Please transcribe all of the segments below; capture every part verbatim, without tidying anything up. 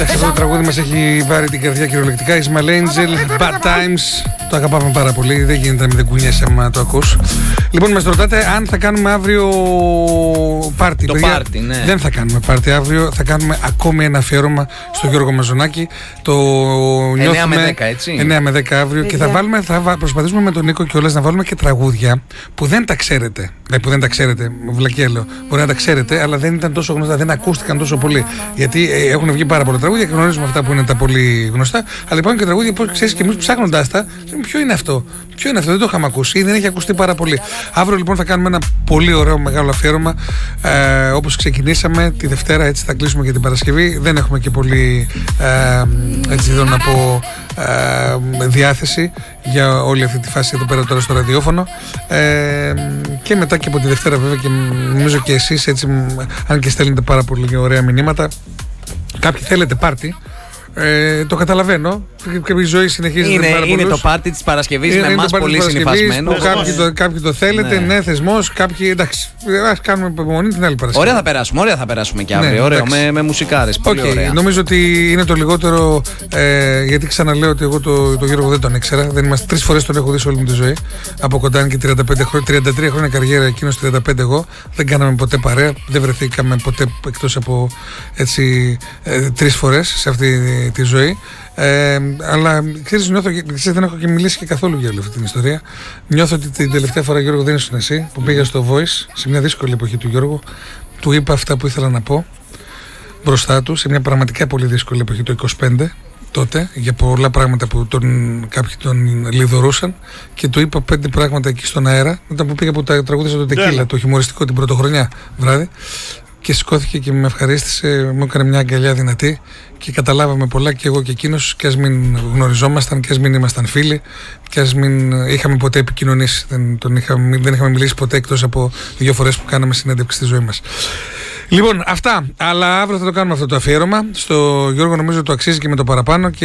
Αυτό το τραγούδι μας έχει πάρει την καρδιά κυριολεκτικά. Ismail Angel, Bad Times. Το αγαπάμε πάρα πολύ. Δεν γίνεται να μην δεν κουνιέσαι άμα το ακούς. Λοιπόν, μας ρωτάτε αν θα κάνουμε αύριο πάρτι. Το πάρτι, ναι. Δεν θα κάνουμε πάρτι αύριο. Θα κάνουμε ακόμη ένα αφιέρωμα στο Γιώργο Μαζονάκη. Το εννιά με δέκα, έτσι. εννιά με δέκα αύριο. Και θα, βάλουμε, θα προσπαθήσουμε με τον Νίκο κιόλας να βάλουμε και τραγούδια που δεν τα ξέρετε. Δηλαδή που δεν τα ξέρετε. Βλακία λέω. Μπορεί να τα ξέρετε, αλλά δεν ήταν τόσο γνωστά. Δεν ακούστηκαν τόσο πολύ. Γιατί ε, έχουν βγει πάρα πολλά τραγούδια και γνωρίζουμε αυτά που είναι τα πολύ γνωστά. Αλλά υπάρχουν και τραγούδια που ξέρεις και εμείς ψάχνοντάς τα. Ποιο είναι αυτό, ποιο είναι αυτό, δεν το είχαμε ακούσει ή δεν έχει ακουστεί πάρα πολύ. Αύριο λοιπόν θα κάνουμε ένα πολύ ωραίο μεγάλο αφιέρωμα. Ε, όπως ξεκινήσαμε τη Δευτέρα, έτσι θα κλείσουμε και την Παρασκευή. Δεν έχουμε και πολύ ε, έτσι θέλω να πω ε, διάθεση για όλη αυτή τη φάση εδώ πέρα τώρα στο ραδιόφωνο. Ε, και μετά και από τη Δευτέρα βέβαια και νομίζω και εσείς έτσι, αν και στέλνετε πάρα πολύ ωραία μηνύματα. Κάποιοι θέλετε πάρτι. Ε, το καταλαβαίνω. Και η ζωή συνεχίζεται. Είναι, πάρα είναι πολλούς. Το πάρτι της Παρασκευής με εμάς πολύ συνυφασμένο. Κάποιοι το, κάποιοι το θέλετε, ναι, ναι θεσμός. Κάποιοι εντάξει, ας κάνουμε υπομονή την άλλη Παρασκευή. Ωραία θα περάσουμε, ωραία θα περάσουμε και αύριο. Ναι, ωραίο, με, με μουσικάρες. Πολύ okay, ωραία. Νομίζω ότι είναι το λιγότερο. Ε, γιατί ξαναλέω ότι εγώ το, το Γιώργο δεν τον ήξερα. Δεν είμαστε, τρεις φορές τον έχω δει σε όλη μου τη ζωή. Από κοντά είναι και τριάντα πέντε χρόνια, τριάντα τρία χρόνια καριέρα, εκείνος τριάντα πέντε εγώ. Δεν κάναμε ποτέ παρέα. Δεν βρεθήκαμε ποτέ εκτός από έτσι ε, τρεις φορές σε αυτή τη ζωή. Ε, αλλά ξέρεις, νιώθω, ξέρεις, δεν έχω και μιλήσει και καθόλου για όλη αυτή την ιστορία. Νιώθω ότι την τελευταία φορά, Γιώργο, δεν ήσουν εσύ που πήγα στο Voice σε μια δύσκολη εποχή του Γιώργου. Του είπα αυτά που ήθελα να πω μπροστά του, σε μια πραγματικά πολύ δύσκολη εποχή το είκοσι πέντε τότε, για πολλά πράγματα που τον, κάποιοι τον λιδωρούσαν, και του είπα πέντε πράγματα εκεί στον αέρα όταν που πήγα που τα τραγούδισα το Τεκίλα, το χιουμοριστικό την πρωτοχρονιά βράδυ. Και σηκώθηκε και με ευχαρίστησε, μου έκανε μια αγκαλιά δυνατή και καταλάβαμε πολλά και εγώ και εκείνος, και ας μην γνωριζόμασταν και ας μην ήμασταν φίλοι και ας μην είχαμε ποτέ επικοινωνήσει. Δεν, τον είχαμε, δεν είχαμε μιλήσει ποτέ εκτός από δύο φορές που κάναμε συνέντευξη στη ζωή μας. Λοιπόν, αυτά. Αλλά αύριο θα το κάνουμε αυτό το αφιέρωμα. Στο Γιώργο νομίζω το αξίζει και με το παραπάνω και,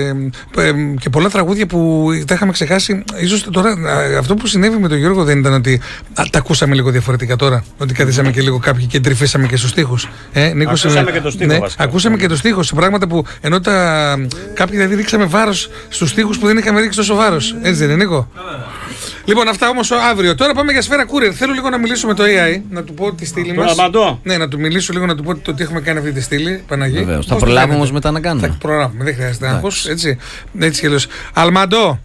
και πολλά τραγούδια που τα είχαμε ξεχάσει. Ίσως τώρα αυτό που συνέβη με τον Γιώργο δεν ήταν ότι α, τα ακούσαμε λίγο διαφορετικά τώρα. Ότι καθίσαμε και λίγο κάποιοι και τρυφήσαμε και στους στίχους. Ε, Νίκο, ακούσαμε με, και το στίχο. Ναι, βασικά. ακούσαμε και το στίχο σε πράγματα που ενώ τα, κάποιοι δηλαδή ρίξαμε βάρος στους στίχους που δεν είχαμε ρίξει τόσο βάρος. Έτσι δεν είναι, Νίκο? Λοιπόν, αυτά όμως αύριο. Τώρα πάμε για σφαίρα Courier. Θέλω λίγο να μιλήσω με το έι άι, να του πω τη στήλη μας. Ναι, να του μιλήσω λίγο, να του πω το τι έχουμε κάνει αυτή τη στήλη. Παναγί. Βεβαίως. Θα προλάβουμε όμως μετά να κάνουμε. Θα προλάβουμε, δεν χρειάζεται άγχος. Έτσι, έτσι κι αλλιώς. Αλμαντό.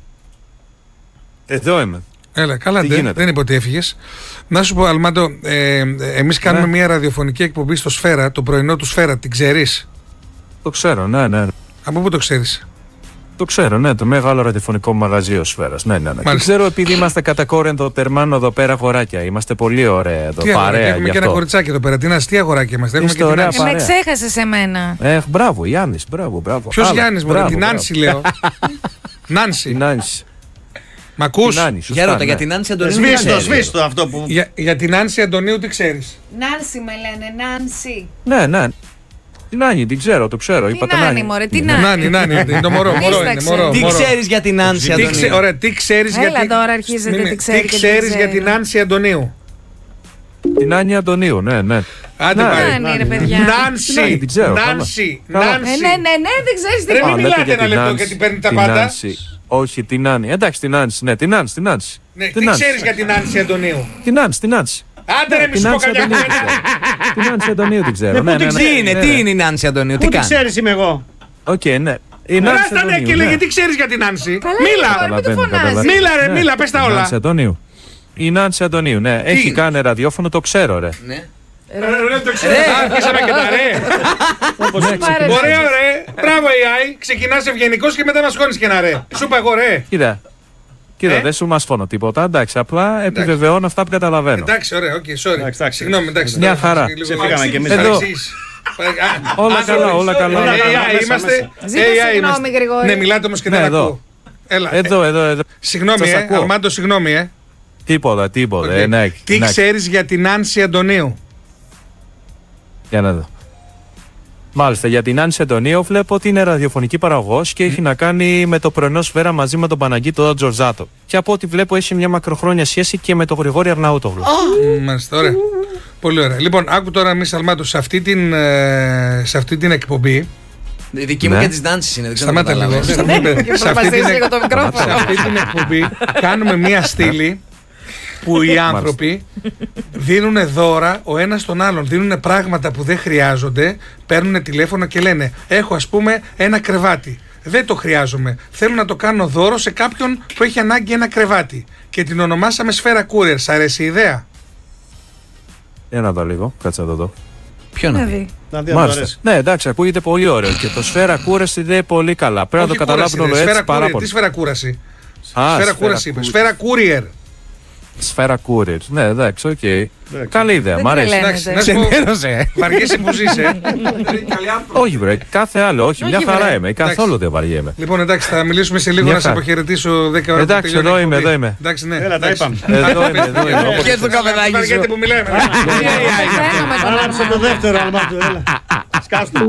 Εδώ είμαι. Έλα, καλά, δεν, δεν είπε ότι έφυγες. Να σου πω, Αλμαντό, ε, εμείς κάνουμε ναι. μια ραδιοφωνική εκπομπή στο Σφαίρα, το πρωινό του Σφαίρα. Την ξέρεις? Το ξέρω, ναι, ναι. Από πού το ξέρεις? Το ξέρω, ναι, το μεγάλο ραδιοφωνικό μαγαζί ο Σφαίρας. Ναι, ναι, ναι. Το ξέρω επειδή είμαστε κατά κόρεντο τερμάνο εδώ πέρα αγοράκια. Είμαστε πολύ ωραία εδώ. Τι παρέα. Έχουμε και αυτό. ένα κοριτσάκι εδώ πέρα. Τι αστεία αγοράκια είμαστε. Έχουμε και την Άνση. Ε, με ξέχασες εμένα. Ε, μπράβο, Γιάννης, μπράβο, μπράβο. Ποιος Γιάννης, μωρέ, την Άνση λέω. Νάνση. Την Άνση. Μ' ακούς? Γέροντα, για την Άνση Αντωνίου. Σβήστο, σβήστο αυτό που. Για, για την Άνση Αντωνίου τι ξέρεις? Νάνση με λένε, Νάνση. Ναι, ναι. Την Άννη, την ξέρω, το ξέρω. Τι Νάνη, μωρέ, τι Νάνη. Νάνη, Νάνη, είναι το μωρό, μωρό είναι, μωρό. Τι ξέρεις για την Άνση Αντωνίου? Ωραία, τι ξέρεις για την... Έλα τώρα αρχίζετε, τι ξέρεις. Τι ξέρεις για την Άνση Αντωνίου? Την Άννη Αντωνίου, ναι, ναι. Άντε πάλι. Νάνη, ρε παιδιά. Νάνση, Νάνση, Νάνση. Ναι, ναι, ναι, δεν ξέρεις τι. Ρε μην μιλάτε ένα λεπτό γιατί παίρνει τα πάντα. Όχι, την Άννη. Εντάξει, την Άννη, ναι, την Άννη, την Άννη. Τι ξέρεις για την Άνση Αντωνίου? Την Άννη, την Άννη. Άντε ρε μη σου πω καμιά κουβέντα. Την Άννη Αντωνίου την ξέρω. Τι είναι, τι είναι η Νάνση Αντωνίου, τι Πού την κάνει? ξέρεις είμαι εγώ? Οκ, ναι. Ράστα ναι και λέγε τι ξέρεις για την Άνση. Μίλα. Μίλα ρε, μίλα, πες τα όλα. Η Νάνση Αντωνίου. Η Νάνση Αντωνίου, ναι. Έχει κάνει ραδιόφωνο, το ξέρω, ρε. Ναι. Ρε το ξέρω. Άρχισαμε και τα ρε. Ωραίο ρε. Μπράβο έι άι. Ξεκινάς ευγενικός και μετά μας χώνεις και ένα ρε. Σου είπα εγώ ρε. Κοίτα. Κοίτα, Ε? δεν σου μας φώνω τίποτα. Εντάξει, απλά επιβεβαιώνω αυτά που καταλαβαίνω. Εντάξει, ωραία, οκ, sorry. Συγγνώμη, εντάξει. Μια χαρά. Ξεφύγαμε κι εμείς. Εδώ. Όλα καλά, όλα καλά. έι άι είμαστε. Ζήτω συγγνώμη, Γρηγόρη. Ναι, μιλάτε όμως και δεν ακούω. Έλα. Εδώ, εδώ, εδώ. Συγγνώμη, ε, Αρμάντο, συγγνώμη, ε. Τίποτα, τίποτα. Okay. Ε, ναι, τι ναι. ξέρεις για την Άνση Αντωνίου? Για να δω. Μάλιστα, για την Άνση Αντωνίου βλέπω ότι είναι ραδιοφωνική παραγωγός και έχει να κάνει με το πρωινό Σφαίρα μαζί με τον Παναγί τον Τζορζάτο. Και από ό,τι βλέπω έχει μια μακροχρόνια σχέση και με τον Γρηγόρη Αρναούτογλου. Oh. Μάλιστα, ωραία. Πολύ ωραία. Λοιπόν, άκου τώρα εμείς, Αλμάτο, σε αυτή την, σε αυτή την εκπομπή Η δική μου Ναι. και τη Νάνση είναι, δεν ξέρω. Σταμάτα λίγο. Σε αυτή την- σε αυτή την- λίγο το μικρόφωνο. σε αυτή την εκπομπή κάνουμε μία στήλη που οι άνθρωποι δίνουν δώρα ο ένας τον άλλον. Δίνουν πράγματα που δεν χρειάζονται, παίρνουν τηλέφωνο και λένε: έχω ας πούμε ένα κρεβάτι. Δεν το χρειάζομαι. Θέλω να το κάνω δώρο σε κάποιον που έχει ανάγκη ένα κρεβάτι. Και την ονομάσαμε Σφαίρα Courier. Σ' αρέσει η ιδέα? Για να δω λίγο, κάτσε να το δω. Ποιο να δει. Δηλαδή. Να δει αν του Μάλιστα. αρέσει. Ναι, εντάξει, ακούγεται πολύ ωραίο. Και το σφαίρα κούραση δεν είναι πολύ καλά. Πρέπει να Όχι το καταλάβουν κούραση, όλο ρε. έτσι Σφαίρα πάρα Courier. πολύ. Τι σφαίρα κούραση? Α, Σφαίρα κούραση είπε. κου- Σφαίρα Courier. Σφαίρα courier. Ναι, εντάξει, οκ. Καλή ιδέα, Δεν μ' αρέσει. τρελαίνεται. Εντάξει, να σου πω, Ξενέρωσε. βαριέσαι που ζεις, ε. Όχι, βρε, κάθε άλλο, όχι, Όχι, μια χαρά βρε. είμαι. Καθόλου δεν βαριέμαι. Λοιπόν, εντάξει, θα μιλήσουμε σε λίγο Μια να σε χαρά. αποχαιρετήσω δέκα ώρα. Εντάξει, που τελειώνει εδώ η είμαι, εκπομπή. εδώ είμαι. Εντάξει, ναι. Έλα, τα εντάξει. είπαμε. Εδώ είμαι, εδώ είμαι. όπως- Και το καπεδάκι σου. Βαριέται που μιλάμε. Φαίνομαι τον Άναψε το δεύτερο αλμά του, έλα. Σκάστο.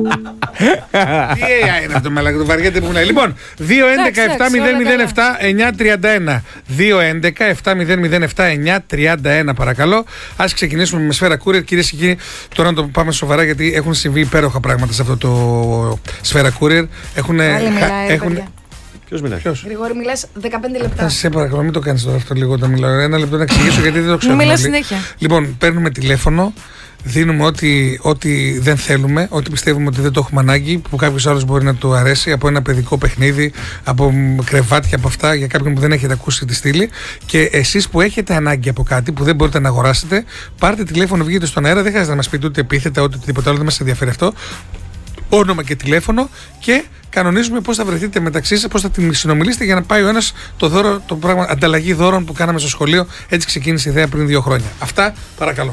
Τι έι άι είναι αυτό, μαλάκα, το βαριέται που μιλάει. Λοιπόν, δύο έντεκα επτά μηδέν μηδέν επτά εννιά τριάντα ένα. δύο έντεκα επτά μηδέν μηδέν επτά εννιά τριάντα ένα, παρακαλώ. Ας ξεκινήσουμε με Σφαίρα Courier. Κυρίες και κύριοι, τώρα να το πάμε σοβαρά, γιατί έχουν συμβεί υπέροχα πράγματα σε αυτό το Σφαίρα Courier. Έχουν. Άλλη μιλάει, ρε έχουν... παιδιά. Ποιος μιλάει? Ποιος? Γρηγόρη, μιλάς δεκαπέντε λεπτά. Θα σε παρακαλώ, μην το κάνεις τώρα αυτό λίγο όταν μιλάω. Ένα λεπτό να εξηγήσω γιατί δεν το ξέρω. Μου μιλάς συνέχεια. Λοιπόν, παίρνουμε τηλέφωνο, δίνουμε ό,τι, ό,τι δεν θέλουμε, ό,τι πιστεύουμε ότι δεν το έχουμε ανάγκη, που κάποιος άλλος μπορεί να του αρέσει, από ένα παιδικό παιχνίδι, από κρεβάτια, από αυτά, για κάποιον που δεν έχετε ακούσει τη στήλη. Και εσείς που έχετε ανάγκη από κάτι που δεν μπορείτε να αγοράσετε, πάρτε τηλέφωνο, βγείτε στον αέρα, δεν χρειάζεται να μας πείτε ούτε επίθετα, ούτε οτιδήποτε άλλο, δεν μας ενδιαφέρει αυτό. Όνομα και τηλέφωνο και κανονίζουμε πώς θα βρεθείτε μεταξύ σας, πώς θα την συνομιλήσετε για να πάει ο ένας το δώρο, το πράγμα, ανταλλαγή δώρων που κάναμε στο σχολείο. Έτσι ξεκίνησε η ιδέα πριν δύο χρόνια. Αυτά, παρακαλώ.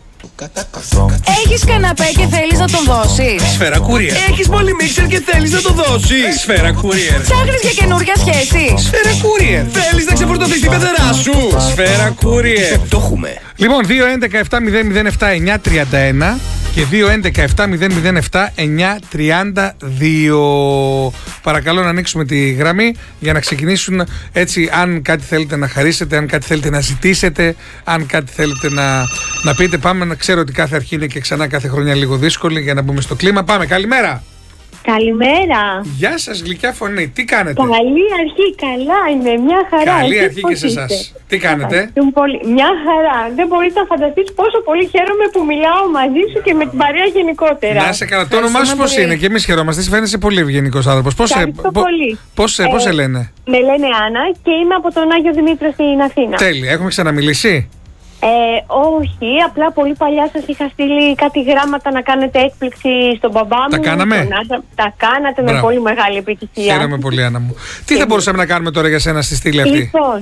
Έχεις καναπέ και θέλεις να τον δώσεις. Σφαίρα Courier. Έχεις πολύ μίξερ και θέλεις να το δώσεις. Σφαίρα Courier. Ψάχνεις για καινούργια σχέση. Σφαίρα Courier. Θέλεις να ξεφορτωθείς την πεθερά σου. Σφαίρα Courier. Το έχουμε. Λοιπόν, δύο έντεκα επτά μηδέν μηδέν επτά εννιά τριάντα ένα και δύο έντεκα επτά μηδέν μηδέν επτά εννιά τριάντα δύο. Παρακαλώ να ανοίξουμε τη γραμμή για να ξεκινήσουν έτσι. Αν κάτι θέλετε να χαρίσετε, αν κάτι θέλετε να ζητήσετε, αν κάτι θέλετε να, να πείτε, πάμε. Να ξέρω ότι κάθε αρχή είναι και ξανά κάθε χρονιά λίγο δύσκολη για να μπούμε στο κλίμα. Πάμε, καλημέρα. Καλημέρα. Γεια σας, γλυκιά φωνή. Τι κάνετε? Καλή αρχή, καλά είμαι, μια χαρά. Καλή Εσείς αρχή πώς και σε είστε? εσάς. Τι κάνετε? Ευχαριστούμε πολύ. Μια χαρά. Δεν μπορείτε να φανταστείς πόσο πολύ χαίρομαι που μιλάω μαζί σου και με την παρέα γενικότερα. Να σε καλά. Το όνομά σου πώς πολύ. είναι? Και εμείς χαιρόμαστε. Εσύ φαίνεσαι πολύ ευγενικός άνθρωπος. Πώς σε, Ευχαριστώ πο- πολύ. πώς σε- πώς Ε, σε λένε? Με λένε Άννα και είμαι από τον Άγιο Δημήτριο στην Αθήνα. Τέλεια. Έχουμε ξαναμιλήσει. Ε, όχι, απλά πολύ παλιά σας είχα στείλει κάτι γράμματα να κάνετε έκπληξη στον μπαμπά μου. Τα κάναμε? στον άντρα- Τα κάνατε με Μπράβο. πολύ μεγάλη επιτυχία. Χαίρομαι πολύ, Άννα μου. Τι θα μπορούσαμε να κάνουμε τώρα για σένα στη στήλη αυτή? Λοιπόν,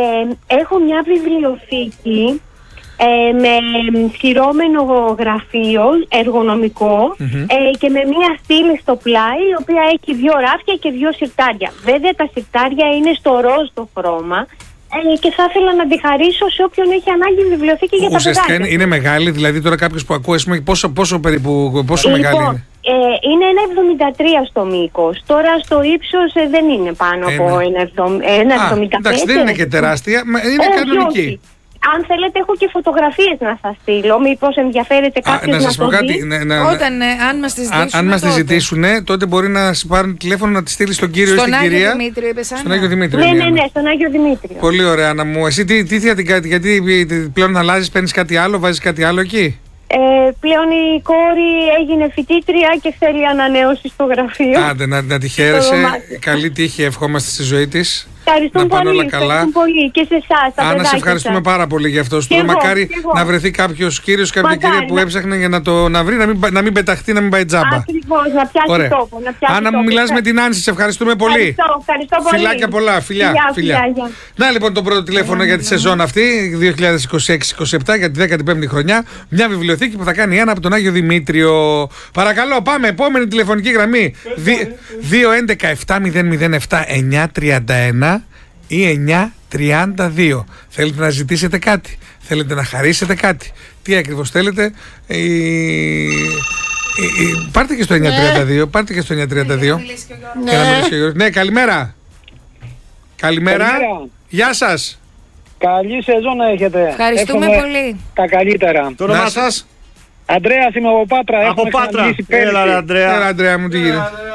ε, έχω μια βιβλιοθήκη ε, με σειρώμενο γραφείο εργονομικό ε, και με μια στήλη στο πλάι, η οποία έχει δύο ράφια και δύο συρτάρια. Βέβαια τα συρτάρια είναι στο ροζ το χρώμα ε, και θα ήθελα να τη χαρίσω σε όποιον έχει ανάγκη βιβλιοθήκη για τα Ουσιαστικά παιδάκια. είναι, είναι μεγάλη, δηλαδή τώρα κάποιο που ακούει, ας πούμε, πόσο, πόσο περίπου, πόσο μεγάλη Λοιπόν, είναι? ε, είναι ένα εβδομήντα τρία στο μήκος. Τώρα στο ύψος ε, δεν είναι πάνω Ένα. από ένα Α, εβδομήντα πέντε. εντάξει, δεν είναι και τεράστια, μα είναι Όχι, κανονική. όχι. Αν θέλετε έχω και φωτογραφίες να σας στείλω, μήπως ενδιαφέρεται Α, κάποιος να να, σας πω το κάτι. δει. ναι, να- Όταν, ε, αν μας τη αν, ζητήσουν. αν μας τη ζητήσουν, τότε μπορεί να σου πάρουν τηλέφωνο να τη στείλει στον κύριο ή Στον στην Άγιο κυρία. Δημήτριο, είπες, Άννα. Στον Άγιο Δημήτριο. Ναι, είναι η ναι, Άννα. ναι, στον Άγιο Δημήτριο. Πολύ ωραία, Άννα μου. Εσύ τι, τι θα την κάνει, γιατί πλέον αλλάζει, παίρνει κάτι άλλο, βάζει κάτι άλλο εκεί? Ε, πλέον η κόρη έγινε φοιτήτρια και θέλει ανανέωση στο γραφείο. Άντε, να, να τη χαίρεσαι. δωμάτιο. Καλή τύχη, ευχόμαστε στη ζωή της. Ευχαριστούμε να πάνε πολύ, όλα καλά. ευχαριστούμε πολύ και σε εσάς, τα Άννα, σε παιδάκια ευχαριστούμε σας. πάρα πολύ για αυτό. Κι Στο εγώ, μακάρι κι εγώ. να βρεθεί κάποιο κύριο, κάποια Μακάρι, κυρία που να- έψαχνε για να το να βρει, να μην, πα- να μην πεταχτεί, να μην πάει τζάμπα. Ακριβώς, να πιάσει Ωραία. τόπο. Να πιάσει Άννα μου, τόπο. μιλάς με την Άνση, σε ευχαριστούμε πολύ. Ευχαριστώ, ευχαριστώ πολύ. Φιλάκια πολλά, φιλιά. Φιλιά, φιλιά. φιλιά, γεια. Να λοιπόν το πρώτο τηλέφωνο για τη σεζόν αυτή, δύο χιλιάδες είκοσι έξι είκοσι επτά, για τη δέκατη πέμπτη χρονιά. Μια βιβλιοθήκη που θα κάνει η Άννα από τον Άγιο Δημήτριο. Παρακαλώ, πάμε. Επόμενη τηλεφωνική γραμμή. δύο έντεκα επτά μηδέν μηδέν επτά εννιά τριάντα ένα ή εννιά τριάντα δύο. Θέλετε να ζητήσετε κάτι, θέλετε να χαρίσετε κάτι, τι ακριβώς θέλετε? Η... η- η- Πάρτε και στο εννιά τριάντα δύο. Πάρτε και στο εννιά τριάντα δύο. Και να μιλήσει και ο Γιώργος. Ναι, καλημέρα. Καλημέρα. Καλημέρα. Γεια σας. Καλή σεζόν να έχετε. Ευχαριστούμε Εύχομαι πολύ. Τα καλύτερα. Το όνομά Να σας? Αντρέας είμαι από Πάτρα. Από Έχουμε Πάτρα. ξαναμιλήσει πέρυσι. Έλα, ρε, Αντρέα. Έλα, Αντρέα μου, τι γίνεται?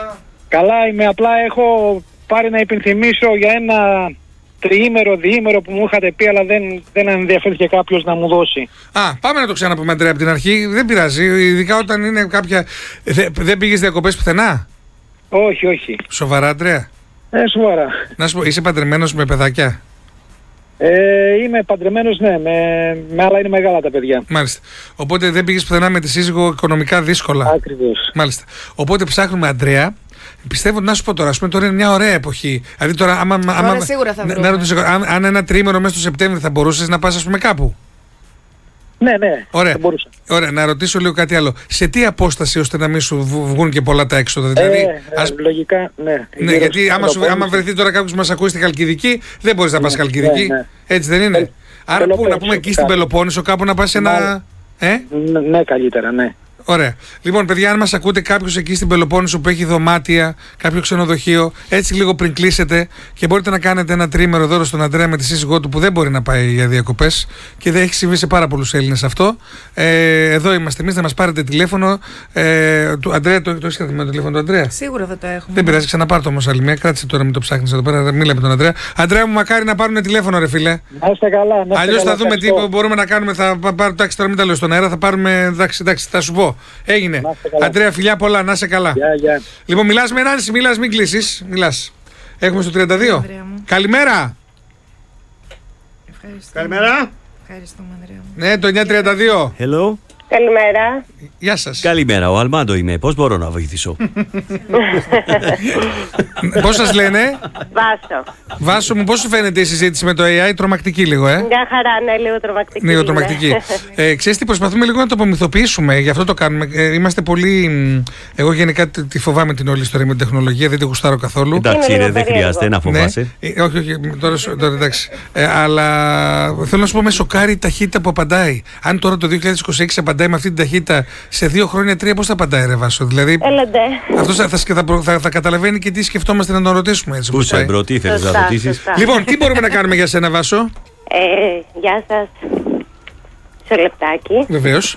Καλά είμαι, απλά έχω πάρει να υπενθυμίσω για ένα τριήμερο, διήμερο που μου είχατε πει, αλλά δεν, δεν ενδιαφέρθηκε κάποιος να μου δώσει. Α, πάμε να το ξαναπούμε, Αντρέα, από την αρχή. Δεν πειράζει, ειδικά όταν είναι κάποια... Δε, δεν πήγες διακοπές πουθενά? Όχι, όχι. Σοβαρά, Αντρέα? Ε, σοβαρά. Να σου πω, είσαι παντρεμένος με παιδάκια? Ε, είμαι παντρεμένος, ναι, με, με άλλα είναι μεγάλα τα παιδιά. Μάλιστα. Οπότε δεν πήγες πουθενά με τη σύζυγο οικονομικά δύσκολα. Ακριβώς. Μάλιστα. Οπότε ψάχνουμε, Αντρέα. Πιστεύω, να σου πω τώρα, ας πούμε, τώρα είναι μια ωραία εποχή. Δηλαδή τώρα, άμα. άμα Τώρα σίγουρα θα να- βρούμε. να ρωτήσω, αν, αν ένα τρίμηνο μέσα στο Σεπτέμβρη θα μπορούσες να πας, ας πούμε, κάπου? Ναι, ναι, Ωραία. θα μπορούσα. Ωραία, να ρωτήσω λίγο κάτι άλλο. Σε τι απόσταση ώστε να μην σου βγ- βγουν και πολλά τα έξοδα, δηλαδή. ε, ας- ε, λογικά, ναι. Ναι, Γύρω γιατί στο άμα, σου, Πελοπόννησο. άμα βρεθεί τώρα κάποιο που μα ακούει στη Χαλκιδική, δεν μπορεί να πα Ναι, Χαλκιδική. ναι, ναι. Έτσι δεν είναι? Πελ- Άρα πού, να Πελοπόννησο πούμε εκεί στην κάπου. Πελοπόννησο, κάπου να πα ένα. Μάλλον. Ε? Ναι, ναι, καλύτερα, ναι. Ωραία. Λοιπόν, παιδιά, αν μας ακούτε κάποιος εκεί στην Πελοπόννησο που έχει δωμάτια, κάποιο ξενοδοχείο, έτσι λίγο πριν κλείσετε και μπορείτε να κάνετε ένα τρίμερο δώρο στον Αντρέα με τη σύζυγό του που δεν μπορεί να πάει για διακοπές και δεν έχει συμβεί σε πάρα πολλούς Έλληνες αυτό. Ε, εδώ είμαστε εμείς, να μας πάρετε τηλέφωνο. Ε, του Αντρέα, το, το έχεις κρατημένο το τηλέφωνο του Αντρέα? Σίγουρα θα το έχουμε. Δεν πειράζει, ξαναπάρ' το όμως άλλη μία. Κράτησε τώρα, μην το ψάχνεις εδώ πέρα. Μίλα με τον Αντρέα. Αντρέα μου, μακάρι να πάρουν τηλέφωνο, ρε φίλε. Να είστε καλά, να είστε Αλλιώς καλά, θα δούμε τι ευχαριστώ. μπορούμε να κάνουμε. Θα πάρω, εντάξει, τώρα μην τα λέω στον αέρα. Θα πάρουμε. Εντάξει, εντάξει, θα σου πω. Έγινε. Να είστε καλά. Αντρέα, φιλιά πολλά, να είσαι καλά. Γεια, γεια. Λοιπόν, μιλάς με έναν, μιλάς, μην κλείσεις. Μιλάς. Έχουμε στο τριάντα δύο. Ανδρέα μου. Καλημέρα. Ευχαριστούμε. Καλημέρα. Ευχαριστούμε, Ανδρέα μου. Ναι, το εννιά τριάντα δύο. Hello. Καλημέρα. Γεια σας. Καλημέρα, ο Αλμάντο είμαι. Πώς μπορώ να βοηθήσω? Πώς σας λένε? Βάσο. Βάσο μου, πώς σου φαίνεται η συζήτηση με το έι άι? Τρομακτική λίγο, ε. Μια χαρά, ναι, λίγο τρομακτική. Λίγο είναι. τρομακτική. ε, ξέρεις τι, προσπαθούμε λίγο να το απομυθοποιήσουμε, γι' αυτό το κάνουμε. Ε, είμαστε πολύ. μ, Εγώ γενικά τη τη φοβάμαι την όλη ιστορία με την τεχνολογία, δεν τη γουστάρω καθόλου. Εντάξει, Είναι ρε, λίγο δεν περίεργο. χρειάζεται να φοβάσαι. Ναι. Ε, όχι, όχι, τώρα, σου- τώρα εντάξει. Ε, αλλά θέλω να σου πω, με σοκάρει η ταχύτητα που απαντάει. Αν τώρα το δύο χιλιάδες είκοσι έξι απαντάει με αυτή την ταχύτητα, σε δύο χρόνια, τρία, πώς θα απαντάει, ρε Βάσο? Δηλαδή, Έλατε. αυτός θα, θα, θα, προ- θα, θα καταλαβαίνει και τι σκεφτόμαστε να τον ρωτήσουμε. Έτσι, Πού όπως σε πάει. εμπρό, τι θέλεις να Σωστά, ρωτήσεις? σωστά. Λοιπόν, τι μπορούμε να κάνουμε για σένα, Βάσο? Ε, γεια σας. Σε λεπτάκι. Βεβαίως.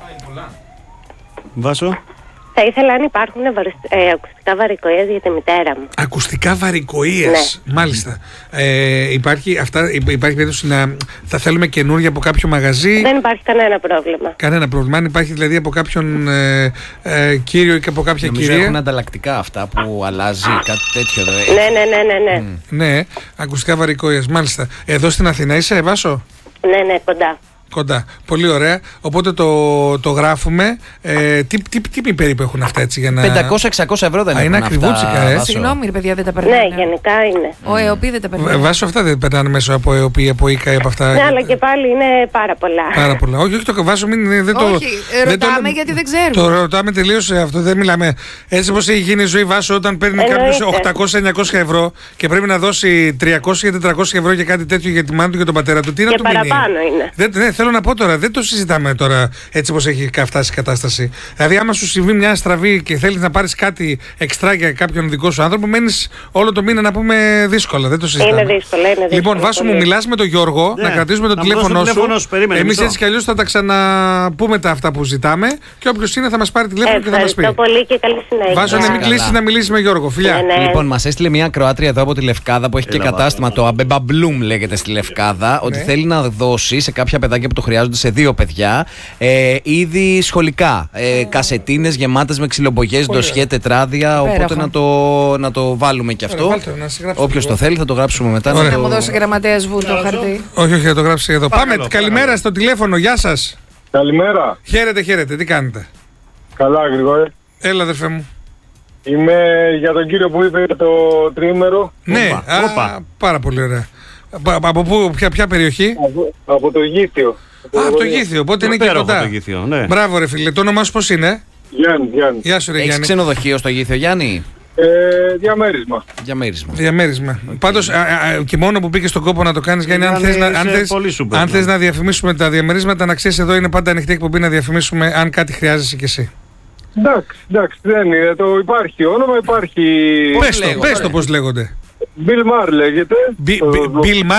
Βάσο. Θα ήθελα αν υπάρχουν βαρ- ε, ακουστικά βαρικοίες για τη μητέρα μου. Ακουστικά βαρικοίες. Μάλιστα. Ε, υπάρχει, αυτά, υπ- υπάρχει περίπτωση να θα θέλουμε καινούργια από κάποιο μαγαζί. Δεν υπάρχει κανένα πρόβλημα. Κανένα πρόβλημα. Αν υπάρχει δηλαδή από κάποιον ε, ε, κύριο ή και από κάποια Νομίζω κυρία. έχουν ανταλλακτικά αυτά που αλλάζει, κάτι τέτοιο. Δε. Ναι, ναι, ναι, ναι, ναι. Ναι, ακουστικά βαρικοίες. Μάλιστα. Εδώ στην Αθήνα είσαι, Βάσο? Ναι, ναι, κοντά. Κοντά. Πολύ ωραία. Οπότε το, το γράφουμε. Ε, τι, τι, τι, τι περίπου έχουν αυτά έτσι για να. πεντακόσια εξακόσια ευρώ δεν Α, έχουν είναι ακριβούτσικα, αυτά, ε. Βάσο. Συγγνώμη, ρε παιδιά, δεν τα Ναι, περνάνε. γενικά είναι. Ο ΕΟΠΗ δεν τα Β- περνάνε. Βάσο, αυτά δεν περνάνε μέσω από ΕΟΠΗ, από ΙΚΑ ή από αυτά. Ναι, αλλά και πάλι είναι πάρα πολλά. Πάρα πολλά. Όχι, όχι, το Βάσο, μην, δεν το. Όχι, ε, δεν το- ρωτάμε γιατί δεν ξέρουμε. Το ρωτάμε τελείως ε, αυτό, δεν μιλάμε. Έτσι όπως έχει γίνει η ζωή, Βάσο, όταν παίρνει Εννοείται. κάποιος οκτακόσια εννιακόσια ευρώ και πρέπει να δώσει τριακόσια τετρακόσια ευρώ για κάτι τέτοιο για τη μάνα του και τον πατέρα του, τι να Και του μείνει? παραπάνω είναι. Δεν, ναι, θέλω να πω τώρα, δεν το συζητάμε τώρα έτσι όπως έχει φτάσει η κατάσταση. Δηλαδή, άμα σου συμβεί μια στραβή και θέλεις να πάρεις κάτι εξτρά για κάποιον δικό σου άνθρωπο, μένεις όλο το μήνα να πούμε δύσκολα. Δεν το συζητάμε. Είναι δύσκολο, είναι δύσκολο. Λοιπόν, Βάσο μου, πολύ. μιλάς με τον Γιώργο, Ναι, να κρατήσουμε το να μου δώσει το τηλέφωνό σου. τηλέφωνο σου, περίμενε, Εμείς μισό. έτσι κι αλλιώς θα τα ξαναπούμε τα αυτά που ζητάμε και όποιος είναι θα μας πάρει τηλέφωνο και θα μας πει. Ευχαριστώ πολύ και καλή συνέχεια. Βάζω να μην Καλά. κλείσει να μιλήσει με Γιώργο. Φιλιά. Ναι, ναι. Λοιπόν, μα έστειλε μια Κροάτρια εδώ από τη Λευκάδα που έχει Έλα, και κατάστημα, το Αμπέμπα Bloom λέγεται στη Λευκάδα, ότι Ναι. θέλει να δώσει σε κάποια παιδάκια που το χρειάζονται, σε δύο παιδιά, ε, είδη σχολικά. Ε, κασετίνες γεμάτες με ξυλομπογιές, ντοσιέ, τετράδια. Υπέροχο. Οπότε να το, να το βάλουμε και αυτό. Ωραία, βάλτε το, να σε γράψω Όποιος λίγο. το θέλει θα το γράψουμε μετά. Ωραία. Να Να το... μου δώσει γραμματέας Βου το χαρτί. Όχι, όχι, θα το γράψει εδώ. Πάμε. Παρακαλώ, Καλημέρα παρακαλώ. στο τηλέφωνο. Γεια σας. Καλημέρα. Χαίρετε, χαίρετε. Τι κάνετε? Καλά, Γρηγόρη. Έλα, αδερφέ μου. Είμαι για τον κύριο που είπε για το τρίμερο. Ναι, Όπα, α, όπα. πάρα πολύ ωραία. Α, Από πού, ποια, ποια περιοχή? Από, από το Γήθιο. Α, από το Γήθιο, οπότε είναι και Υπέροχο κοντά. το Γήθιο, ναι. Μπράβο, ρε φίλε. Το όνομά σου πώς είναι? Γιάννη, Γιάννη. Γεια σου, ρε Έχεις Γιάννη. ξενοδοχείο στο Γήθιο, Γιάννη? Ε, διαμέρισμα. Διαμέρισμα. Διαμέρισμα. Πάντως, α, α, και μόνο που πήγε στον κόπο να το κάνεις, Γιάννη, αν Γιάννη, θες να, αν είσαι θες, πολύ σούπερ, αν ναι. θες να διαφημίσουμε τα διαμερίσματα, να ξέρεις εδώ είναι πάντα ανοιχτή εκπομπή να διαφημίσουμε αν κάτι χρειάζεσαι κι εσύ. Εντάξει, εντάξει, δεν είναι. Το υπάρχει όνομα, υπάρχει. Πες το, λέγονται? πες το πώς λέγονται. Bill Maher λέγεται. Μπι- Το- Μπι- Bill Maher.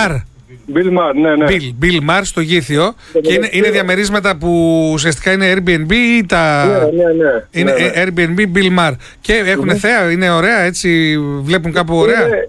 Bill Maher, ναι, ναι. Bill, Bill Maher στο Γήθιο. Και είναι, είναι διαμερίσματα που ουσιαστικά είναι Airbnb ή τα. Ναι, ναι, ναι. Είναι ναι, ναι. Airbnb Bill Maher. Και έχουν Ναι. θέα, είναι ωραία, έτσι βλέπουν κάπου ωραία. Είναι,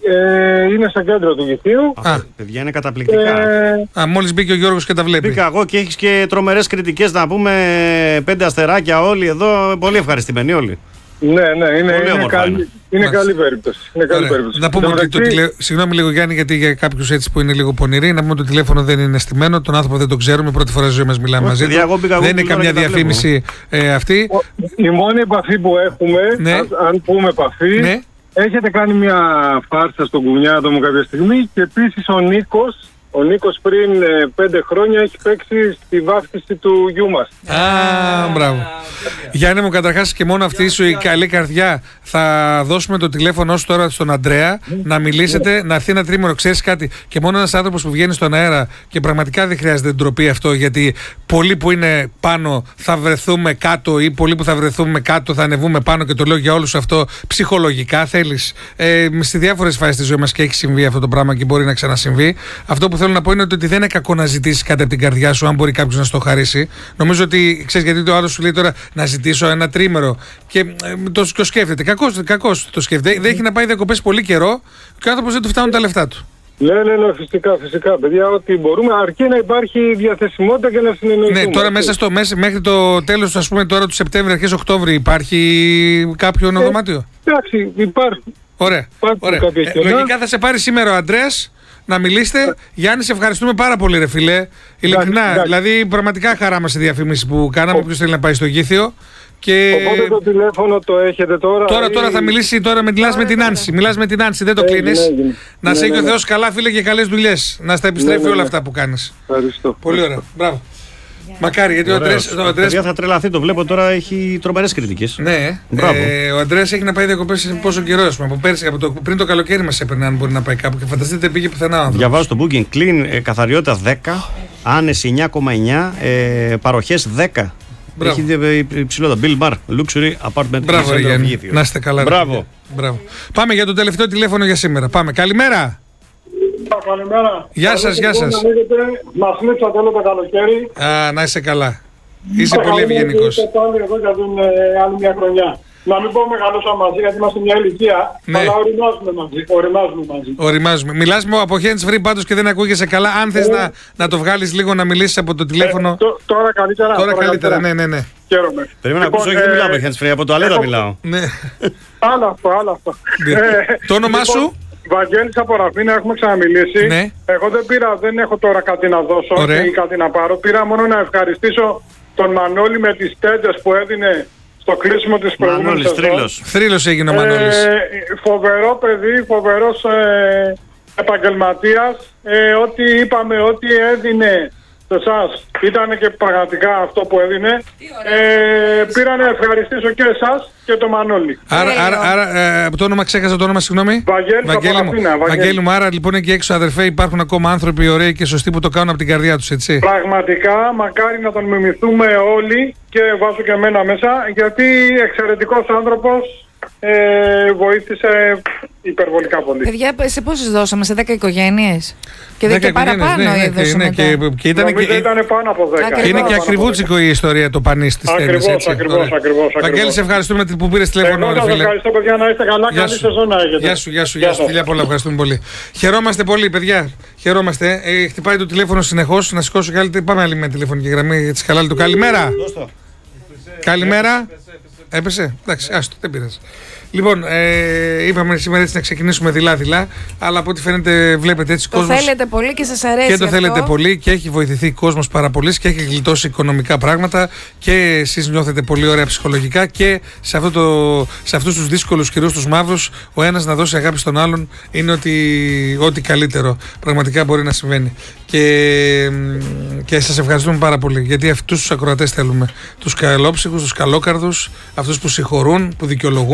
ε, είναι στο κέντρο του Γηθίου. Α, Παιδιά είναι καταπληκτικά. Ε, α, μόλις μπήκε ο Γιώργος και τα βλέπει. Μπήκα εγώ και έχεις και τρομερές κριτικές να πούμε. Πέντε αστεράκια όλοι εδώ. Πολύ ευχαριστημένοι όλοι. ναι, ναι, είναι, Πολύ είναι, όμορφα καλή, είναι. είναι Μάλιστα. καλή περίπτωση. Είναι καλή Ωραία. περίπτωση. Να πούμε Εν τω ότι το μεταξύ, τηλε... Συγγνώμη λίγο Γιάννη, γιατί για κάποιους έτσι που είναι λίγο πονηροί, να πούμε ότι το τηλέφωνο δεν είναι στημένο, τον άνθρωπο δεν τον ξέρουμε, πρώτη φορά στη ζωή μας μιλάμε Όχι, μαζί παιδιά, του. εγώ μπήκα Δεν εγώ είναι τώρα καμιά και τα βλέπω. διαφήμιση ε, αυτή. ο- η μόνη επαφή που έχουμε, Ναι. αν, αν πούμε επαφή, Ναι. έχετε κάνει μια φάρσα στον κουνιάδο μου κάποια στιγμή και επίσης ο Νίκος, ο Νίκος πριν ε, πέντε χρόνια έχει παίξει στη βάφτιση του γιού μας. Α, μπράβο. Γιάννη μου, καταρχάς και μόνο αυτή σου η καλή καρδιά. Θα δώσουμε το τηλέφωνο σου τώρα στον Αντρέα να μιλήσετε, να έρθει ένα τρίμηνο. Ξέρεις κάτι, και μόνο ένας άνθρωπος που βγαίνει στον αέρα και πραγματικά δεν χρειάζεται ντροπή αυτό, γιατί πολλοί που είναι πάνω θα βρεθούμε κάτω ή πολλοί που θα βρεθούμε κάτω θα ανεβούμε πάνω, και το λέω για όλους αυτό ψυχολογικά. Θέλεις ε, σε διάφορες φάσεις της ζωής μας και έχει συμβεί αυτό το πράγμα και μπορεί να ξανασυμβεί. Αυτό που θέλω να πω είναι ότι δεν είναι κακό να ζητήσει κάτι από την καρδιά σου, αν μπορεί κάποιο να στο χαρίσει. Νομίζω ότι ξέρεις, γιατί το άλλο σου λέει τώρα να ζητήσω ένα τρίμερο και ε, το, το σκέφτεται. Κακώς, κακώς το σκέφτεται. Δεν έχει να πάει διακοπές πολύ καιρό και ο άνθρωπος δεν του φτάνουν τα λεφτά του. Ναι, ναι, ναι, φυσικά, φυσικά, παιδιά, ότι μπορούμε, αρκεί να υπάρχει διαθεσιμότητα και να συνεννοηθούμε. Ναι, τώρα μέσα στο, μέσα, μέχρι το τέλος, ας πούμε, τώρα του Σεπτέμβρη, αρχές Οκτώβρη, υπάρχει κάποιο Ε, ονοδωμάτιο. Εντάξει, υπάρχουν. Ωραία. υπάρχουν Ωραία. κάποια Ε, κενά. λογικά θα σε πάρει σήμερα ο Αντρέας να μιλήσετε. Γιάννη, σε ευχαριστούμε πάρα πολύ, ρε φιλέ. Ειλικρινά. εντάξει. Δηλαδή, πραγματικά χαρά μας η διαφήμιση που κάναμε. Ποιος θέλει να πάει στο Γήθιο. Και Οπότε το τηλέφωνο το έχετε τώρα. τώρα, ή- τώρα θα μιλήσει, τώρα με, μιλάς με την Άνση. Μιλάς με την Άνση, δεν το Έγινε, κλείνεις. έγινε. Να Ναι, σε έχει ναι, ο ναι. Θεός καλά, φίλε, και καλές δουλειές. Να στα επιστρέφει Ναι, ναι, όλα ναι. αυτά που κάνεις. Ευχαριστώ. Πολύ ωραία. Μπράβο. Μακάρι, γιατί ο Ωραίος. Αντρέας. ο Αντρέας- Παιδιά θα τρελαθεί, το βλέπω τώρα, έχει τρομερές κριτικές. Ναι, Μπράβο. ε, ο Αντρέας έχει να πάει διακοπές πόσο καιρό, ας πούμε, από πέρσι, από το, πριν το καλοκαίρι μας έπαιρνε αν μπορεί να πάει κάπου και φανταστείτε δεν πήγε πουθενά ο άνθρωπος. Διαβάζω το booking, clean, ε, καθαριότητα δέκα, άνεση εννιά κόμμα εννιά, ε, παροχές δέκα. Μπράβο. Έχει ε, υψηλότητα. Bill Bar, Luxury Apartment. Μπράβο, ρε Center Γιάννη. Γήθιο. Να είστε καλά. ρε Μπράβο. παιδιά. Μπράβο. Πάμε για το τελευταίο τηλέφωνο για σήμερα. Πάμε. Καλημέρα. Καλημέρα. Γεια σας, γεια σας. Μας λείψατε όλο το καλοκαίρι. Α, να είσαι καλά. Είσαι πολύ ευγενικός. Είστε πάλι εδώ για την ε, άλλη μια χρονιά. Να μην πω μεγαλώσαμε μαζί γιατί είμαστε μια ηλικία, Ναι. αλλά οριμάζουμε μαζί. Οριμάζουμε μαζί. Οριμάζουμε. Μιλάς με από hands free πάντως και δεν ακούγεσαι καλά. Αν θες να, να το βγάλεις λίγο να μιλήσεις από το τηλέφωνο. Ε, τω- τώρα καλύτερα. Τώρα καλύτερα, ναι, ναι, ναι. Χαίρομαι. Περίμενα να Λοιπόν, ακούσω, όχι, δεν ε, μιλάω με hands free, από το αλέτα έχω- μιλάω. ναι. Άλλο αυτό, άλλο αυτό. Ναι. Ε, Το όνομά λοιπόν, σου? Βαγγέλης από Ραφίνα, έχουμε ξαναμιλήσει. Ναι. Εγώ δεν πήρα, δεν έχω τώρα κάτι να δώσω Ωραία. ή κάτι να πάρω. Πήρα μόνο να ευχαριστήσω τον Μανώλη με τις τέντες που έδινε στο κλείσιμο της προηγούμενης Μανώλης, σεζόν. τρίλος. Θρύλος έγινε ο Μανώλης. Ε, φοβερό παιδί, φοβερός ε, επαγγελματίας. Ε, ό,τι είπαμε, ό,τι έδινε σε εσάς ήταν και πραγματικά αυτό που έδινε. Ε, πήρα να ευχαριστήσω και εσάς και τον Μανώλη. Άρα, Τέλειο. άρα, άρα ε, το όνομα ξέχασα το όνομα, συγγνώμη. Βαγγέλης από μου. Ραφίνα, Βαγγέλη. Βαγγέλη μου, άρα λοιπόν εκεί έξω αδερφέ υπάρχουν ακόμα άνθρωποι ωραίοι και σωστοί που το κάνουν από την καρδιά τους, έτσι. Πραγματικά, μακάρι να τον μιμηθούμε όλοι και βάζω και εμένα μέσα, γιατί εξαιρετικός άνθρωπος, ε, βοήθησε υπερβολικά πολύ. Παιδιά, σε πόσες δώσαμε, σε δέκα οικογένειες. Και, δε, Δέκα και παραπάνω οικογένειες, ναι, ναι, έδωσε και, μετά. και, και ήταν Νομίζω και, ήταν πάνω από δέκα. Ακριβώς. και είναι και Πάνω από ακριβούτσικο η ιστορία το πανίστη της Ακριβώς, τέννις, έτσι. ακριβώς, Ωραία. ακριβώς, ακριβώς. Βαγγέλη, σε ευχαριστούμε που πήρες δέκα. τηλέφωνο, Εγώ ρε σας φίλε. ευχαριστώ, παιδιά, να είστε καλά. Γεια Καλή σου. σεζόν να έχετε. Γεια σου, γεια σου, γεια σου. Φιλιά πολλά, ευχαριστούμε πολύ. Χαιρόμαστε πολύ, παιδιά. Χαιρόμαστε. Ε, χτυπάει το τηλέφωνο συνεχώς. Να σηκώσω και άλλη. Πάμε άλλη μια τηλεφωνική γραμμή τη χαλάλη του. Καλημέρα. Καλημέρα. Έπεσε. Εντάξει, άστο, δεν πειράζει. Λοιπόν, ε, είπαμε σήμερα έτσι να ξεκινήσουμε δειλά-δειλά, αλλά από ό,τι φαίνεται βλέπετε έτσι Το κόσμος. θέλετε πολύ και σας αρέσει Και το αυτό. θέλετε πολύ και έχει βοηθηθεί ο κόσμος πάρα πολύ και έχει γλιτώσει οικονομικά πράγματα και εσείς νιώθετε πολύ ωραία ψυχολογικά και σε, αυτό το, σε αυτούς τους δύσκολους καιρούς τους μαύρους ο ένας να δώσει αγάπη στον άλλον είναι ότι ό,τι καλύτερο πραγματικά μπορεί να συμβαίνει. Και, και σας ευχαριστούμε πάρα πολύ γιατί αυτούς τους ακροατές θέλουμε. Τους καλόψυχους, τους καλόκαρδους, αυτούς που συγχωρούν, που δικαιολογούν,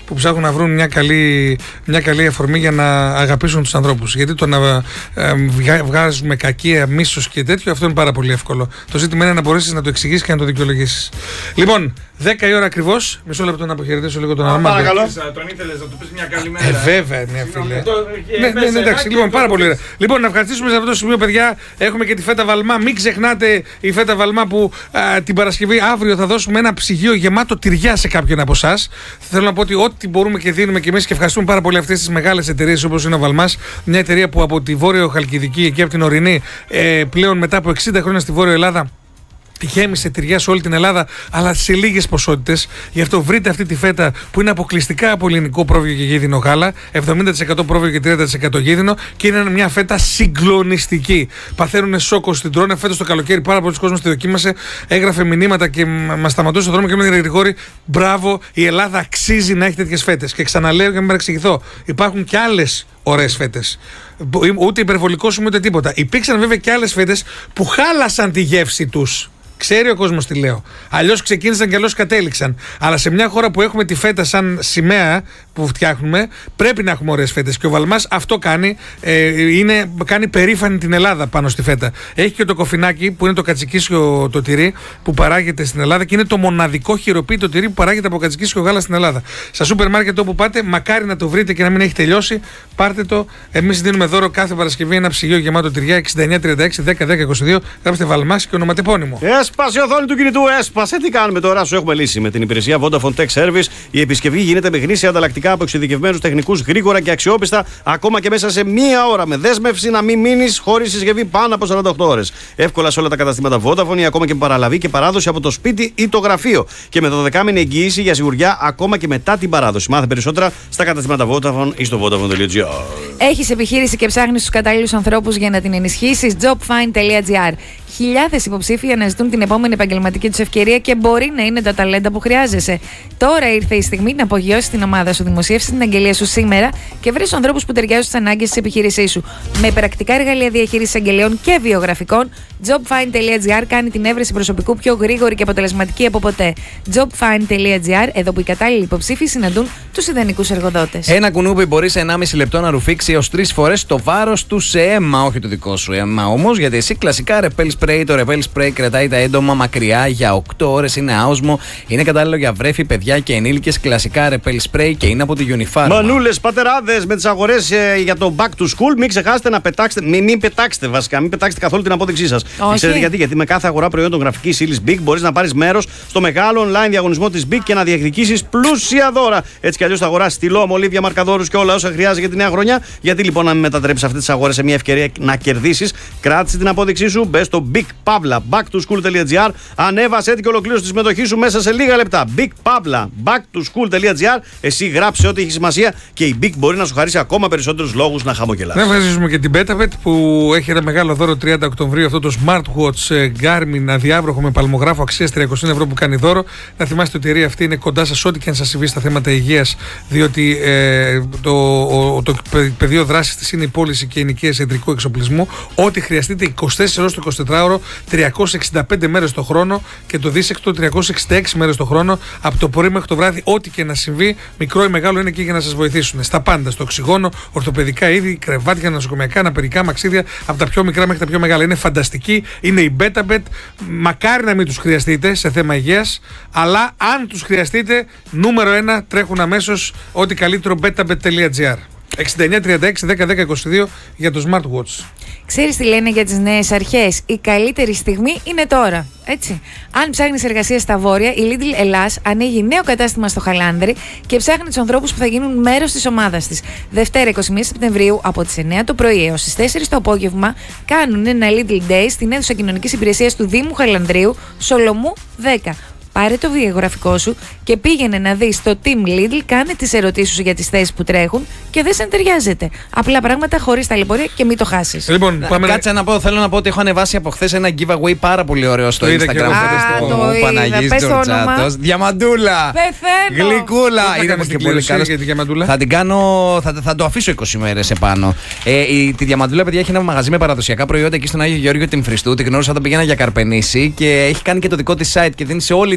που ψάχνουν να βρουν μια καλή, μια καλή αφορμή για να αγαπήσουν τους ανθρώπους. Γιατί το να ε, βγάζουμε κακία, μίσος και τέτοιο, αυτό είναι πάρα πολύ εύκολο. Το ζήτημα είναι να μπορέσεις να το εξηγήσεις και να το δικαιολογήσεις. Λοιπόν, δέκα η ώρα ακριβώς. Μισό λεπτό να αποχαιρετήσω λίγο τον Αρμάντο. Παρακαλώ. Τον ήθελες να του πεις μια καλημέρα. Ε, βέβαια, ναι, φίλε. Ναι, ναι, ναι, εντάξει. Λοιπόν, πάρα πολύ ωραία. Λοιπόν, να ευχαριστήσουμε σε αυτό το σημείο, παιδιά. Έχουμε και τη Φέτα Βαλμά. Μην ξεχνάτε η Φέτα Βαλμά που α, την Παρασκευή αύριο θα δώσουμε ένα ψυγείο γεμάτο τυριά σε κάποιον από εσάς. Θέλω να πω ότι ό,τι μπορούμε και δίνουμε και εμείς και ευχαριστούμε πάρα πολύ αυτές τις μεγάλες εταιρείες όπως είναι ο Βαλμάς. Μια εταιρεία που από τη Βόρειο Χαλκιδική, εκεί από την Ορεινή, ε, πλέον μετά από εξήντα χρόνια στη Βόρεια Ελλάδα, γέμισε τυριά σε όλη την Ελλάδα, αλλά σε λίγες ποσότητες. Γι' αυτό βρείτε αυτή τη φέτα που είναι αποκλειστικά από ελληνικό πρόβιο και γίδινο γάλα, εβδομήντα τοις εκατό πρόβιο και τριάντα τοις εκατό γίδινο, και είναι μια φέτα συγκλονιστική. Παθαίνουν σόκο στην τρώνε. Φέτος το καλοκαίρι πάρα πολλοί κόσμος τη δοκίμασε, έγραφε μηνύματα και μας σταματούσε στον δρόμο και με Γρηγόρη, μπράβο, η Ελλάδα αξίζει να έχει τέτοιες φέτες. Και ξαναλέω για να μην παρεξηγηθώ, υπάρχουν και άλλες ωραίες φέτες. Ούτε υπερβολικός ούτε τίποτα. Υπήρξαν βέβαια και άλλες φέτες που χάλασαν τη γεύση τους. Ξέρει ο κόσμος τι λέω. Αλλιώς ξεκίνησαν και αλλιώς κατέληξαν. Αλλά σε μια χώρα που έχουμε τη φέτα σαν σημαία που φτιάχνουμε, πρέπει να έχουμε ωραίες φέτες. Και ο Βαλμάς αυτό κάνει. Ε, είναι, κάνει περήφανη την Ελλάδα πάνω στη φέτα. Έχει και το κοφινάκι που είναι το κατσικίσιο το τυρί που παράγεται στην Ελλάδα και είναι το μοναδικό χειροποίητο τυρί που παράγεται από κατσικίσιο γάλα στην Ελλάδα. Στα σούπερ μάρκετ όπου πάτε, μακάρι να το βρείτε και να μην έχει τελειώσει. Πάρτε το. Εμείς δίνουμε δώρο κάθε Παρασκευή ένα ψυγείο γεμάτο τυριά εξήντα εννιά τριάντα έξι δέκα δέκα είκοσι δύο. Γράψτε Βαλμάς και ονοματεπώνυμο. Έσπασε η οθόνη του κινητού, έσπασε. Τι κάνουμε τώρα, σου έχουμε λύσει. Με την υπηρεσία Vodafone Tech Service η επισκευή γίνεται με γνήσια ανταλλακτικά από εξειδικευμένους τεχνικούς, γρήγορα και αξιόπιστα, ακόμα και μέσα σε μία ώρα. Με δέσμευση να μην μείνεις χωρίς συσκευή πάνω από σαράντα οκτώ ώρες. Εύκολα σε όλα τα καταστήματα Vodafone ή ακόμα και με παραλαβή και παράδοση από το σπίτι ή το γραφείο. Και με δωδεκάμηνη εγγύηση για σιγουριά ακόμα και μετά την παράδοση. Μάθε περισσότερα στα καταστήματα Vodafone ή στο vodafone τελεία gr. Έχεις επιχείρηση και ψάχνεις τους κατάλληλους ανθρώπους για να την ενισχύσεις? jobfind τελεία gr. Χιλιάδες υποψήφοι αναζητούν την επόμενη επαγγελματική τους ευκαιρία και μπορεί να είναι τα ταλέντα που χρειάζεσαι. Τώρα ήρθε η στιγμή να απογειώσεις την ομάδα σου. Δημοσίευσε την αγγελία σου σήμερα και βρεις ανθρώπους που ταιριάζουν στις ανάγκες της επιχείρησής σου. Με πρακτικά εργαλεία διαχείρισης αγγελιών και βιογραφικών, jobfind τελεία gr κάνει την έβρεση προσωπικού πιο γρήγορη και αποτελεσματική από ποτέ. jobfind τελεία gr, εδώ που οι κατάλληλοι υποψήφοι συναντούν τους ιδανικούς εργοδότες. Ένα κουνούπι μπορεί σε ενάμιση λεπτό να ρουφήξει έως τρεις φορές το βάρος του σε αίμα, όχι το δικό σου αίμα όμως, γιατί εσύ κλασικά ρεπέλ spray, το ρεπέλ spray κρατάει τα έντομα μακριά για οκτώ ώρες, είναι άοσμο, είναι κατάλληλο για βρέφη, παιδιά και ενήλικες. Κλασικά ρεπέλ spray και είναι από τη Unifarm. Μανούλες, πατεράδες, με τις αγορές ε, για το back to school, μην ξεχάσετε να πετάξετε, μην, μην πετάξετε βασικά, μην πετάξετε καθόλου την απόδειξή σας. Ξέρετε γιατί? Γιατί με κάθε αγορά προϊόντων γραφικής ύλης Big μπορείς να πάρεις μέρος στο μεγάλο online διαγωνισμό της Big και να διεκδικήσεις πλούσια δώρα. Έτσι κι αλλιώς θα αγοράσεις στυλό, μολύβια, μαρκαδόρους και όλα όσα χρειάζεται για τη νέα χρονιά. Γιατί λοιπόν να μην μετατρέψεις αυτές τις αγορές σε μια ευκαιρία να κερδίσεις? Κράτησε την απόδειξή σου, μπες στο Big Pavla back to school τελεία gr, ανέβασε και ολοκλήρωσε τη συμμετοχή σου μέσα σε λίγα λεπτά. Big Pavla back to school τελεία gr, εσύ γράψε ό,τι έχει σημασία και η Big μπορεί να σου χαρίσει ακόμα περισσότερους λόγους να χαμογελάς. Να ευχαριστήσουμε και την Betabet που έχει ένα μεγάλο δώρο τριάντα Οκτωβρίου, αυτό το smartwatch Garmin αδιάβροχο με παλμογράφο αξίας τριακόσια ευρώ που κάνει δώρο. Να θυμάστε ότι η εταιρεία αυτή είναι κοντά σας ό,τι και αν σας συμβεί στα θέματα υγείας, διότι ε, το, ο, το πεδίο δράσης της είναι η πώληση και ενοικίαση ιατρικού εξοπλισμού. Ό,τι χρειαστείτε είκοσι τέσσερις ώρες το εικοσιτετράωρο, τριακόσιες εξήντα πέντε μέρες το χρόνο και το δίσεκτο τριακόσιες εξήντα έξι μέρες το χρόνο, από το πρωί μέχρι το βράδυ, ό,τι και να συμβεί, μικρό ή μεγάλο, είναι εκεί για να σας βοηθήσουν. Στα πάντα, στο οξυγόνο, ορθοπαιδικά είδη, κρεβάτια, νοσοκομιακά, αναπηρικά, μαξίδια, από τα πιο μικρά μέχρι τα πιο μεγάλα. Είναι φανταστική, είναι η Betabet. Μακάρι να μην τους χρειαστείτε σε θέμα υγείας, αλλά αν τους χρειαστείτε, νούμερο ένα, τρέχουν αμέσως ό,τι καλύτερο betabet τελεία gr. εξήντα εννιά τριάντα έξι δέκα δέκα είκοσι δύο για το smartwatch. Ξέρεις τι λένε για τις νέες αρχές? Η καλύτερη στιγμή είναι τώρα. Έτσι. Αν ψάχνεις εργασία στα βόρεια, η Lidl Ελλάς ανοίγει νέο κατάστημα στο Χαλάνδρη και ψάχνει τους ανθρώπους που θα γίνουν μέρος της ομάδας της. Δευτέρα εικοστή πρώτη Σεπτεμβρίου από τις εννιά το πρωί έως τις τέσσερις το απόγευμα κάνουν ένα Lidl Day στην αίθουσα κοινωνικής υπηρεσίας του Δήμου Χαλανδρίου, Σολομού δέκα. Πάρε το βιογραφικό σου και πήγαινε να δεις το Team Lidl, κάνε τις ερωτήσεις σου για τις θέσεις που τρέχουν και δεν σε ταιριάζεται. Απλά πράγματα χωρίς ταλαιπωρία και μην το χάσεις. Λοιπόν, πάμε Κάτσε να πω, θέλω να πω ότι έχω ανεβάσει από χθες ένα giveaway πάρα πολύ ωραίο στο Το είδα και Instagram. εγώ. Α, Ο το είδα. Παναγής Πες το όνομα. Τζορτζάτος. Διαμαντούλα! Πεθαίνω! Γλυκούλα! Πώς θα Είναι κάνεις και την πολύ κλήρωση καλός. για τη Διαμαντούλα? Θα την κάνω, θα, θα το αφήσω είκοσι μέρες επάνω. Ε, η, τη Διαμαντούλα, παιδιά, έχει ένα μαγαζί με παραδοσιακά προϊόντα εκεί στον Άγιο Γεώργιο την Φριστού. Τη γνώρισα όταν πήγαινα για Καρπενήσι και έχει κάνει και το δικό της site και δίνει σε όλη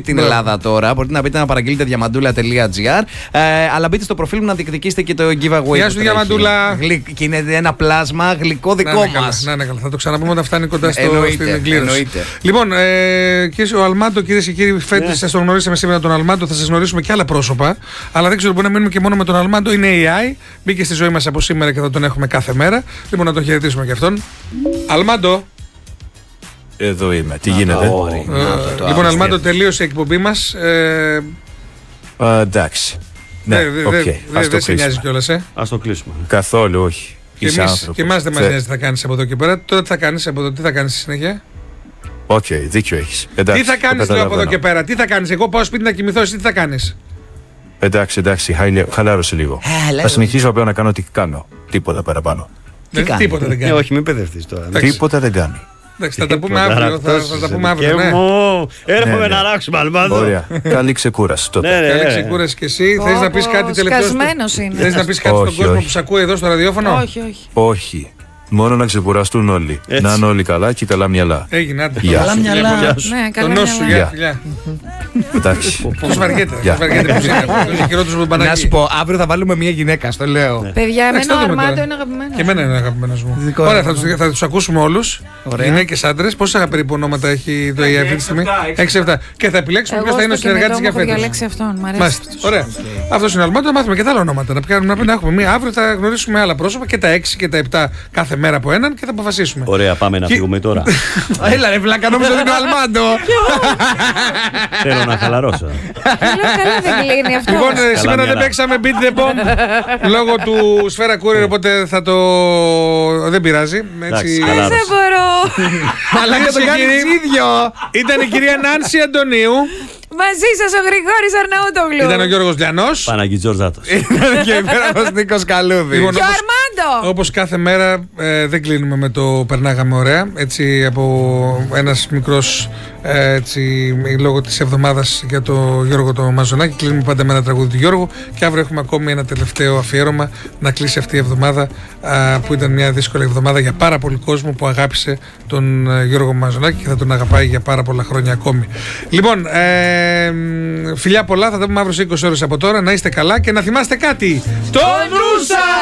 την Μπράβο. Ελλάδα τώρα. Μπορείτε να μπείτε να παραγγείλετε διαμαντούλα τελεία τζι άρ. Ε, αλλά μπείτε στο προφίλ μου να διεκδικήσετε και το giveaway. Γεια που σου, τρέχει. Διαμαντούλα. Γλυ... Και είναι ένα πλάσμα γλυκό Να δικό είναι καλά, μας. να είναι καλά. Θα το ξαναπούμε όταν φτάνει κοντά στο, Εννοείται, στην εκκλήρωση. εννοείται. Λοιπόν, ε, κύριε ο Αλμάντο, κυρίε και κύριοι, φέτος σας τον γνωρίσαμε σήμερα τον Αλμάντο. Θα σας γνωρίσουμε και άλλα πρόσωπα. Αλλά δεν ξέρω, μπορεί να μείνουμε και μόνο με τον Αλμάντο. Είναι έι άι. Μπήκε στη ζωή μας από σήμερα και θα τον έχουμε κάθε μέρα. Λοιπόν, να τον χαιρετήσουμε και αυτόν. Αλμάντο. Εδώ είμαι. Τι γίνεται? Ε, λοιπόν, Αλμάντο, τελείωσε η εκπομπή μας. Ε, Α, εντάξει. Ναι, δε- δε- οκ. δε- Ας το Δεν σε νοιάζει κλείσουμε. κιόλας, ε. Ας το κλείσουμε. Καθόλου όχι. Και, Είσαι εμείς, άνθρωπος. και εμάς δεν μας Θε- νοιάζει τι θα κάνεις από εδώ και πέρα. Τώρα τι θα κάνεις από εδώ, τι θα κάνεις στη συνέχεια. Οκ, δίκιο έχεις. Εντάξει, Τι θα το κάνεις λέω από εδώ καταλαβαίνω. και πέρα, τι θα κάνεις. Εγώ πάω σπίτι να κοιμηθώ, εσύ τι θα κάνεις. Εντάξει, εντάξει, χαλε- χαλάρωσε λίγο. Θα συνεχίσω απλά να κάνω τι κάνω. Τίποτα παραπάνω. Δεν, κάνει? τίποτα δεν Ε, κάνει. όχι, μην παιδευτείς τώρα. Εντάξει. Τίποτα δεν κάνει. Εντάξει, θα τα πούμε Τίποτα, αύριο. Θα, αυτός θα τα είσαι πούμε αύριο. δικαί Ναι. μου. Έρχομαι Ναι, ναι. να αλλάξουμε, Αλμάντο. Ωραία. Καλή ξεκούραση τότε. Ναι, ναι, Καλή ναι. ξεκούραση και εσύ. Πω, Θες να πεις πω, κάτι τελευταίο. στο- σκασμένος είναι. Θες να πεις κάτι στον Όχι, κόσμο όχι. που σε ακούει εδώ στο ραδιόφωνο. Όχι, όχι. Όχι. Μόνο να ξεκουραστούν όλοι. Έτσι. Να είναι όλοι καλά και καλά μυαλά. Έγινε, άντε. Γεια. Καλά μυαλά. μυαλά. Ναι, Το καλά νου σου, μυαλά. γεια, φιλιά. Εντάξει. Τους βαριέται. Γεια. Τους βαριέται που είναι. Τους χειρότερους με τον Να Παναγί. σου πω, αύριο θα βάλουμε μια γυναίκα, στο λέω. Παιδιά, Εντάξει, εμένα ο το δούμε Αρμάντο τώρα. είναι αγαπημένος. Και εμένα είναι αγαπημένος μου. Δικό Ωραία, μου. θα τους, θα τους ακούσουμε όλους. Ωραία. Γυναίκες, άντρες. Πόσα περίπου ονόματα έχει το έι άι αυτή τη στιγμή. έξι επτά. Και θα επιλέξουμε Εγώ ποιος θα είναι ο στο κινητό συνεργάτης μου για έχω φέτος. διαλέξει αυτόν. Μ' αρέσει. Μάλιστα. Ωραία. Αυτό είναι ο Αλμάντο. Θα μάθουμε και τα άλλα ονόματα. Να, πιάνουμε, να, να έχουμε μία. Αύριο θα γνωρίσουμε άλλα πρόσωπα και τα έξι και τα επτά κάθε μέρα από έναν και θα αποφασίσουμε. Ωραία, πάμε να Και- φύγουμε τώρα. Έλα ρε βλάκα, νόμιζα ότι είναι ο Αλμάντο. Θέλω να χαλαρώσω. Λέω, καλά δεν κλείνει αυτό. Λοιπόν, ε, σήμερα δεν μυαλά. παίξαμε Beat the Bomb λόγω του Σφαίρα Courier, οπότε θα το. Δεν πειράζει. Εντάξει, Έτσι. καλά. Δεν μπορώ. Αλλά και το και κάνεις κύριοι, ίδιο. Ήταν η κυρία Νάνση Αντωνίου, Μαζί σας ο Γρηγόρης Αρναούτογλου. ήταν ο Γιώργος Λιανός. Παναγί Τζορζάτος. Και υπέροχος Νίκος Καλούδης. Λοιπόν, Και ο όπως- Αρμάντο. Όπως κάθε μέρα ε, δεν κλείνουμε με το περνάγαμε ωραία. Έτσι από ένας μικρός ε, έτσι, λόγω της εβδομάδας για το Γιώργο το Μαζονάκη κλείνουμε πάντα με ένα τραγούδι του Γιώργου και αύριο έχουμε ακόμη ένα τελευταίο αφιέρωμα να κλείσει αυτή η εβδομάδα α, που ήταν μια δύσκολη εβδομάδα για πάρα πολύ κόσμο που αγάπησε τον ε, Γιώργο Μαζονάκη και θα τον αγαπάει για πάρα πολλά χρόνια ακόμη. Λοιπόν, ε, φιλιά πολλά, θα τα πούμε αύριο σε είκοσι ώρες από τώρα. Να είστε καλά και να θυμάστε κάτι. Το νου σας!